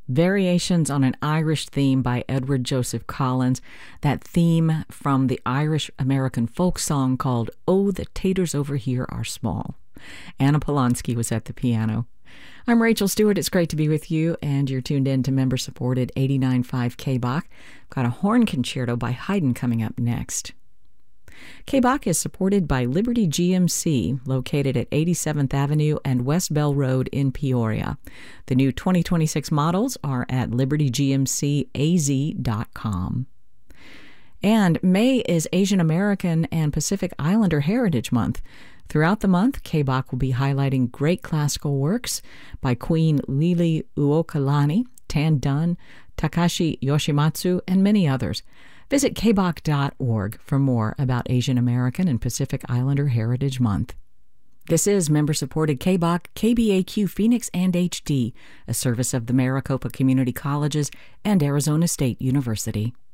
Variations on an Irish Theme by Edward Joseph Collins, that theme from the Irish American folk song called Oh, the Taters Over Here Are Small. Anna Polonsky was at the piano. I'm Rachel Stewart. It's great to be with you, and you're tuned in to member-supported 89.5 KBach. Got a horn concerto by Haydn coming up next. KBach is supported by Liberty GMC, located at 87th Avenue and West Bell Road in Peoria. The new 2026 models are at libertygmcaz.com. And May is Asian American and Pacific Islander Heritage Month. Throughout the month, KBach will be highlighting great classical works by Queen Lili Uokalani, Tan Dun, Takashi Yoshimatsu, and many others. Visit kbach.org for more about Asian American and Pacific Islander Heritage Month. This is member-supported KBach, KBAQ Phoenix and HD, a service of the Maricopa Community Colleges and Arizona State University.